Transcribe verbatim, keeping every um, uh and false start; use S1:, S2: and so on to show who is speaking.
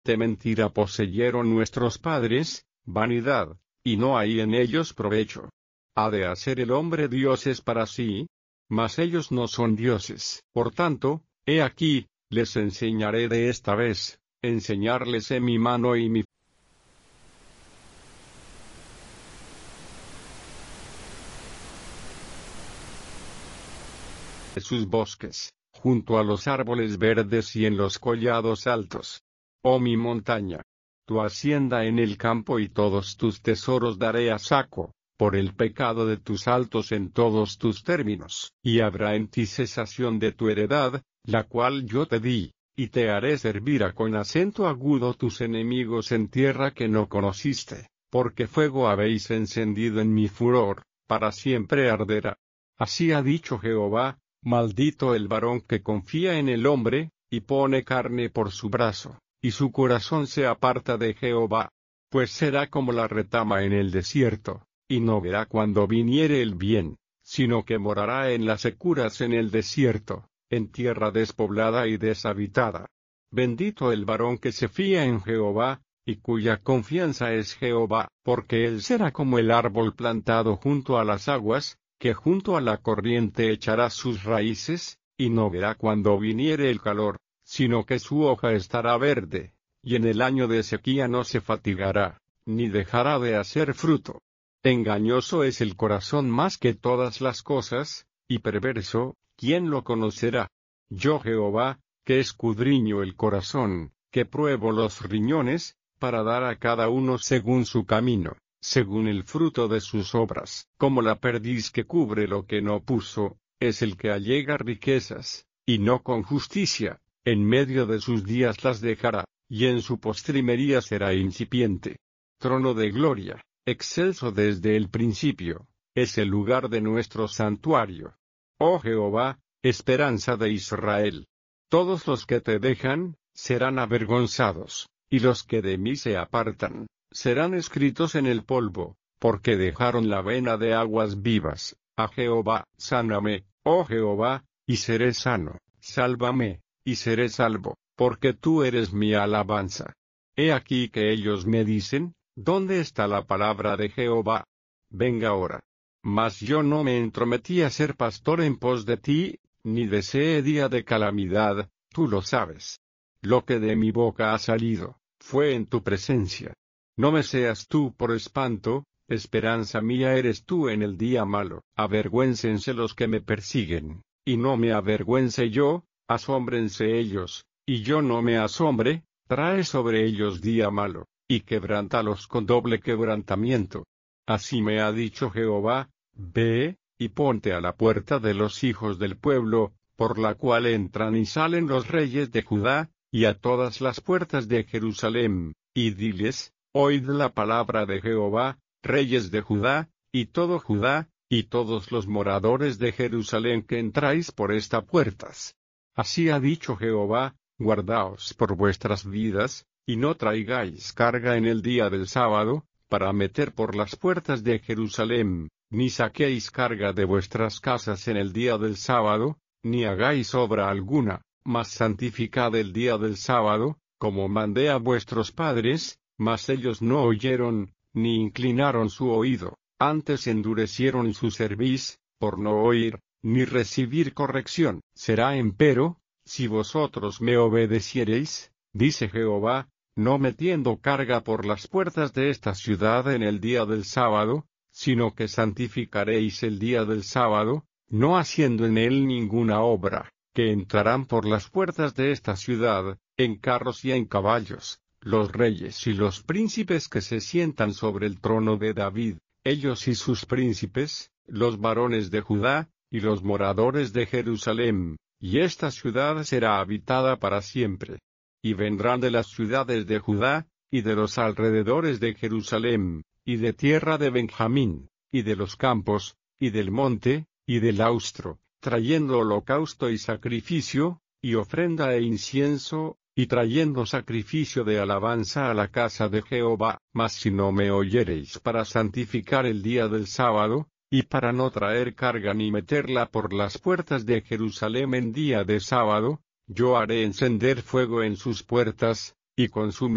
S1: De mentira poseyeron nuestros padres, vanidad, y no hay en ellos provecho. ¿Ha de hacer el hombre dioses para sí? Mas ellos no son dioses. Por tanto, he aquí, les enseñaré de esta vez, enseñarles he mi mano y mi sus bosques, junto a los árboles verdes y en los collados altos. Oh mi montaña, tu hacienda en el campo y todos tus tesoros daré a saco, por el pecado de tus altos en todos tus términos. Y habrá en ti cesación de tu heredad, la cual yo te di, y te haré servir a con acento agudo tus enemigos en tierra que no conociste, porque fuego habéis encendido en mi furor, para siempre arderá. Así ha dicho Jehová. Maldito el varón que confía en el hombre, y pone carne por su brazo, y su corazón se aparta de Jehová. Pues será como la retama en el desierto, y no verá cuando viniere el bien, sino que morará en las securas en el desierto, en tierra despoblada y deshabitada. Bendito el varón que se fía en Jehová, y cuya confianza es Jehová, porque él será como el árbol plantado junto a las aguas, que junto a la corriente echará sus raíces, y no verá cuando viniere el calor, sino que su hoja estará verde, y en el año de sequía no se fatigará, ni dejará de hacer fruto. Engañoso es el corazón más que todas las cosas, y perverso, ¿quién lo conocerá? Yo Jehová, que escudriño el corazón, que pruebo los riñones, para dar a cada uno según su camino, según el fruto de sus obras. Como la perdiz que cubre lo que no puso, es el que allega riquezas, y no con justicia, en medio de sus días las dejará, y en su postrimería será incipiente. Trono de gloria, excelso desde el principio, es el lugar de nuestro santuario. Oh Jehová, esperanza de Israel. Todos los que te dejan, serán avergonzados, y los que de mí se apartan, serán escritos en el polvo, porque dejaron la vena de aguas vivas. A Jehová, sáname, oh Jehová, y seré sano, sálvame, y seré salvo, porque tú eres mi alabanza. He aquí que ellos me dicen, ¿dónde está la palabra de Jehová? Venga ahora. Mas yo no me entrometí a ser pastor en pos de ti, ni deseé día de calamidad, tú lo sabes. Lo que de mi boca ha salido, fue en tu presencia. No me seas tú por espanto, esperanza mía eres tú en el día malo. Avergüéncense los que me persiguen, y no me avergüence yo, asómbrense ellos, y yo no me asombre. Trae sobre ellos día malo, y quebrántalos con doble quebrantamiento. Así me ha dicho Jehová, ve, y ponte a la puerta de los hijos del pueblo, por la cual entran y salen los reyes de Judá, y a todas las puertas de Jerusalén, y diles, oíd la palabra de Jehová, reyes de Judá, y todo Judá, y todos los moradores de Jerusalén que entráis por estas puertas. Así ha dicho Jehová, guardaos por vuestras vidas, y no traigáis carga en el día del sábado, para meter por las puertas de Jerusalén, ni saquéis carga de vuestras casas en el día del sábado, ni hagáis obra alguna, mas santificad el día del sábado, como mandé a vuestros padres. Mas ellos no oyeron, ni inclinaron su oído, antes endurecieron su cerviz, por no oír, ni recibir corrección. Será empero, si vosotros me obedeciereis, dice Jehová, no metiendo carga por las puertas de esta ciudad en el día del sábado, sino que santificaréis el día del sábado, no haciendo en él ninguna obra, que entrarán por las puertas de esta ciudad, en carros y en caballos, los reyes y los príncipes que se sientan sobre el trono de David, ellos y sus príncipes, los varones de Judá, y los moradores de Jerusalén, y esta ciudad será habitada para siempre. Y vendrán de las ciudades de Judá, y de los alrededores de Jerusalén, y de tierra de Benjamín, y de los campos, y del monte, y del austro, trayendo holocausto y sacrificio, y ofrenda e incienso, y trayendo sacrificio de alabanza a la casa de Jehová. Mas si no me oyereis para santificar el día del sábado, y para no traer carga ni meterla por las puertas de Jerusalén en día de sábado, yo haré encender fuego en sus puertas, y consumiré